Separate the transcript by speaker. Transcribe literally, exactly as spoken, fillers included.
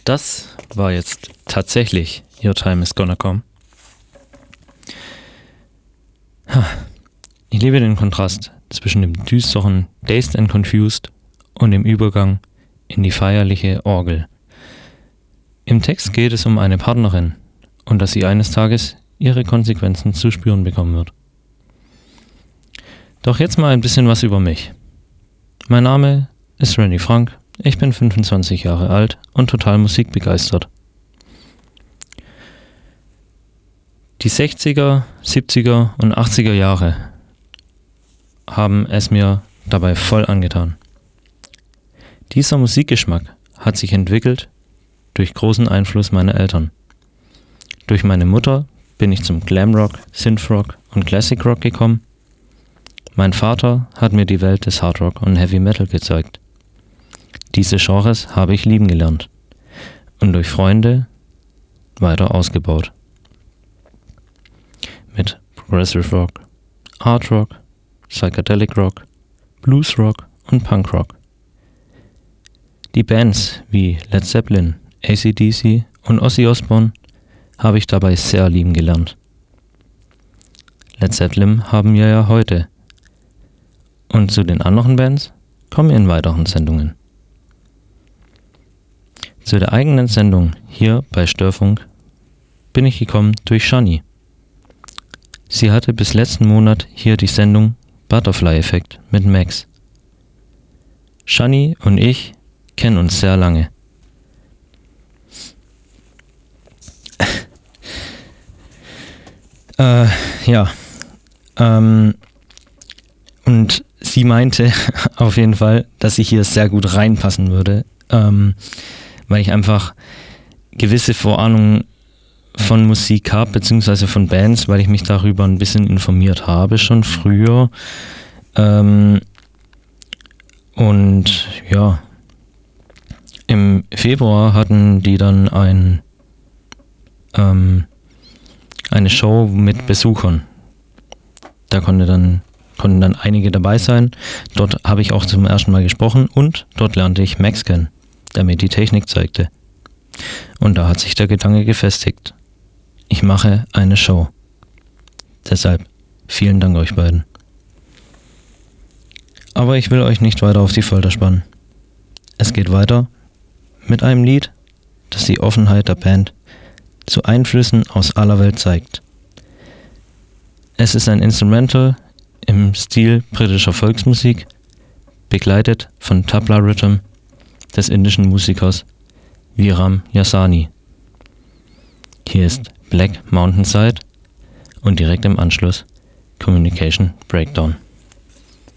Speaker 1: Das war jetzt tatsächlich Your Time Is Gonna Come. Ich liebe den Kontrast zwischen dem düsteren Dazed and Confused und dem Übergang in die feierliche Orgel. Im Text geht es um eine Partnerin und dass sie eines Tages ihre Konsequenzen zu spüren bekommen wird. Doch jetzt mal ein bisschen was über mich. Mein Name ist Randy Frank, ich bin fünfundzwanzig Jahre alt und total musikbegeistert. Die sechziger, siebziger und achtziger Jahre haben es mir dabei voll angetan. Dieser Musikgeschmack hat sich entwickelt durch großen Einfluss meiner Eltern. Durch meine Mutter bin ich zum Glamrock, Synthrock und Classic Rock gekommen. Mein Vater hat mir die Welt des Hardrock und Heavy Metal gezeigt. Diese Genres habe ich lieben gelernt und durch Freunde weiter ausgebaut. Mit Progressive Rock, Art Rock, Psychedelic Rock, Blues Rock und Punk Rock. Die Bands wie Led Zeppelin, A C D C und Ozzy Osbourne habe ich dabei sehr lieben gelernt. Led Zeppelin haben wir ja heute. Und zu den anderen Bands kommen wir in weiteren Sendungen. Zu der eigenen Sendung hier bei Störfunk bin ich gekommen durch Shani. Sie hatte bis letzten Monat hier die Sendung Butterfly Effect mit Max. Shani und ich kennen uns sehr lange. äh, ja. Ähm, und sie meinte auf jeden Fall, dass ich hier sehr gut reinpassen würde, ähm, weil ich einfach gewisse Vorahnungen von Musik habe, beziehungsweise von Bands, weil ich mich darüber ein bisschen informiert habe, schon früher. Ähm, und ja, im Februar hatten die dann ein, ähm, eine Show mit Besuchern. Da konnte dann, konnten dann einige dabei sein. Dort habe ich auch zum ersten Mal gesprochen und dort lernte ich Max kennen, der mir die Technik zeigte. Und da hat sich der Gedanke gefestigt. Ich mache eine Show. Deshalb vielen Dank euch beiden. Aber ich will euch nicht weiter auf die Folter spannen. Es geht weiter mit einem Lied, das die Offenheit der Band zu Einflüssen aus aller Welt zeigt. Es ist ein Instrumental im Stil britischer Volksmusik, begleitet von Tabla Rhythm des indischen Musikers Viram Yasani. Hier ist Black Mountainside und direkt im Anschluss Communication Breakdown.